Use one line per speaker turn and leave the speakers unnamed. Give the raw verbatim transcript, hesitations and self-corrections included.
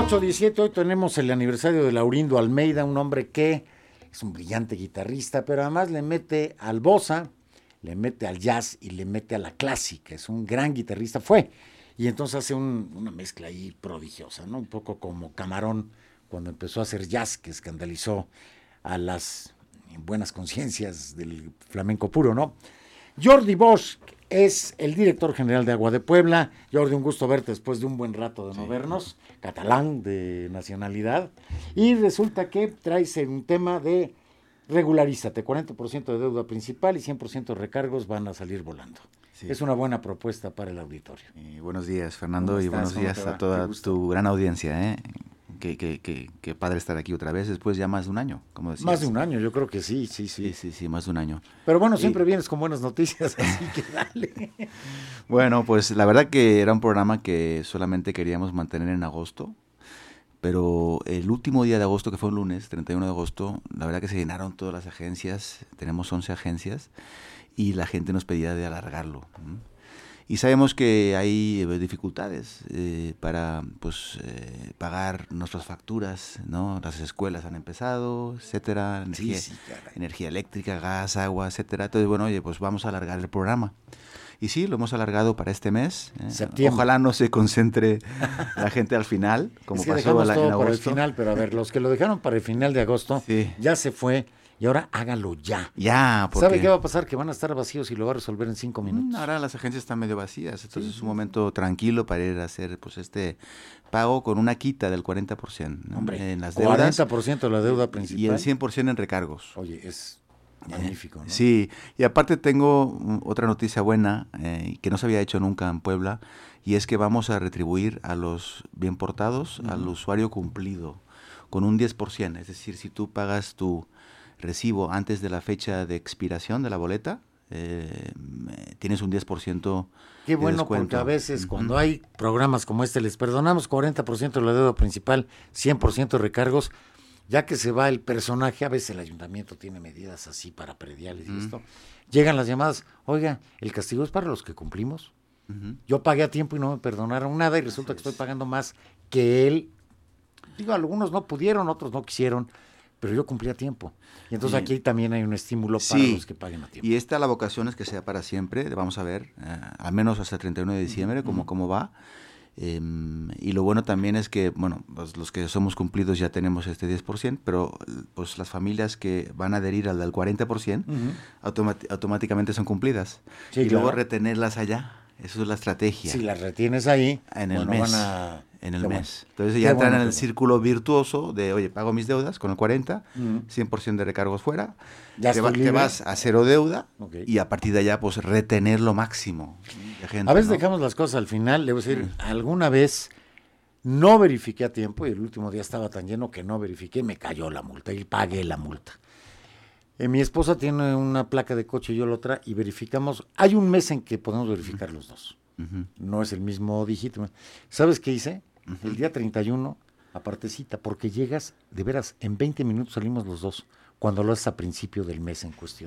ocho diecisiete, hoy tenemos el aniversario de Laurindo Almeida, un hombre que es un brillante guitarrista, pero además le mete al bossa, le mete al jazz y le mete a la clásica. Es un gran guitarrista, fue. Y entonces hace un, una mezcla ahí prodigiosa, ¿no? Un poco como Camarón cuando empezó a hacer jazz, que escandalizó a las buenas conciencias del flamenco puro, ¿no? Jordi Bosch es el director general de Agua de Puebla. Jordi, un gusto verte después de un buen rato de no sí. vernos, catalán de nacionalidad. Y resulta que traes un tema de regularízate, cuarenta por ciento de deuda principal y cien por ciento de recargos van a salir volando. Sí. Es una buena propuesta para el auditorio.
Y buenos días, Fernando, y buenos días a toda tu gran audiencia, ¿eh? Qué, qué, qué, qué padre estar aquí otra vez, después ya más de un año, como decías.
Más de un año, yo creo que sí, sí, sí.
Sí, sí, sí, más de un año.
Pero bueno, siempre y... vienes con buenas noticias, así que dale.
Bueno, pues la verdad que era un programa que solamente queríamos mantener en agosto, pero el último día de agosto, que fue un lunes, treinta y uno de agosto, la verdad que se llenaron todas las agencias, tenemos once agencias, y la gente nos pedía de alargarlo, ¿no? Y sabemos que hay dificultades eh, para pues eh, pagar nuestras facturas, ¿no? Las escuelas han empezado, etcétera, energía,
sí, sí,
energía eléctrica, gas, agua, etcétera. Entonces, bueno, oye, pues vamos a alargar el programa. Y sí, lo hemos alargado para este mes. ¿eh? Ojalá no se concentre la gente al final, como
es que
pasó a la,
todo
en agosto.
Para el final, pero a ver, los que lo dejaron para el final de agosto, sí. ya se fue. Y ahora hágalo ya.
Ya, porque...
¿Sabe qué va a pasar? Que van a estar vacíos y lo va a resolver en cinco minutos.
Mm, ahora las agencias están medio vacías, entonces sí. es un momento tranquilo para ir a hacer pues este pago con una quita del cuarenta por ciento, ¿no?
Hombre,
en las deudas,
cuarenta por ciento de la deuda principal.
Y el cien por ciento en recargos.
Oye, es magnífico, ¿no?
Sí, y aparte tengo otra noticia buena eh, que no se había hecho nunca en Puebla, y es que vamos a retribuir a los bien portados, uh-huh. al usuario cumplido, con un diez por ciento, es decir, si tú pagas tu recibo antes de la fecha de expiración de la boleta, eh, tienes un diez por ciento
Qué bueno,
de descuento.
Porque a veces uh-huh. cuando hay programas como este, les perdonamos cuarenta por ciento de la deuda principal, cien por ciento de recargos, ya que se va el personaje, a veces el ayuntamiento tiene medidas así para prediales uh-huh. y esto, llegan las llamadas, oiga, el castigo es para los que cumplimos, uh-huh. yo pagué a tiempo y no me perdonaron nada y resulta así que es. Estoy pagando más que él, digo, algunos no pudieron, otros no quisieron, pero yo cumplí a tiempo. Y entonces sí. aquí también hay un estímulo para sí. los que paguen a tiempo.
Y esta la vocación es que sea para siempre, vamos a ver, eh, al menos hasta el treinta y uno de diciembre, uh-huh. cómo, cómo va. Eh, y lo bueno también es que, bueno, pues los que somos cumplidos ya tenemos este diez por ciento, pero pues las familias que van a adherir al del cuarenta por ciento uh-huh. automat- automáticamente son cumplidas. Sí, y claro. luego retenerlas allá, eso es la estrategia.
Si las retienes ahí,
en el
bueno,
mes.
Van a...
En el
Qué
mes.
Bueno.
Entonces ya Qué entran bueno, en el círculo virtuoso de, oye, pago mis deudas con el cuarenta, uh-huh. cien por ciento de recargos fuera,
ya
te, va, te vas a cero deuda okay. y a partir de allá pues retener lo máximo. De gente,
a veces
¿no?
dejamos las cosas al final, le voy a decir, uh-huh. alguna vez no verifiqué a tiempo y el último día estaba tan lleno que no verifiqué, me cayó la multa y pagué la multa. Eh, mi esposa tiene una placa de coche y yo la otra y verificamos, hay un mes en que podemos verificar uh-huh. los dos, uh-huh. no es el mismo dígito. ¿Sabes qué hice? Uh-huh. El día treinta y uno, apartecita, porque llegas, de veras, en veinte minutos salimos los dos, cuando lo haces a principio del mes en cuestión.